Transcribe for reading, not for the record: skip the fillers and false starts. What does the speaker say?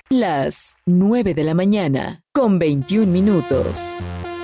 Las 9 de la mañana, con 21 minutos.